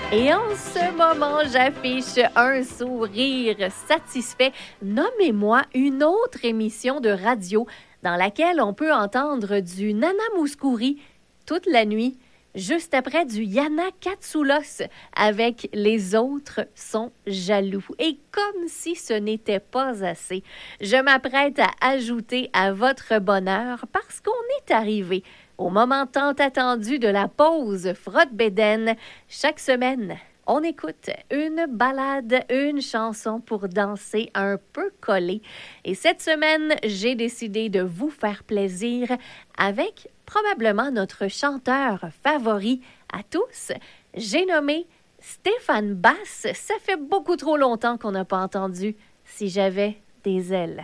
Et en ce moment, j'affiche un sourire satisfait. Nommez-moi une autre émission de radio dans laquelle on peut entendre du Nana Mouskouri toute la nuit, juste après du Yana Katsoulos avec Les autres sont jaloux. Et comme si ce n'était pas assez, je m'apprête à ajouter à votre bonheur parce qu'on est arrivé au moment tant attendu de la pause frotte-bédaine. Chaque semaine, on écoute une ballade, une chanson pour danser un peu collé. Et cette semaine, j'ai décidé de vous faire plaisir avec probablement notre chanteur favori à tous. J'ai nommé Stéphane Basse. Ça fait beaucoup trop longtemps qu'on n'a pas entendu « Si j'avais des ailes ».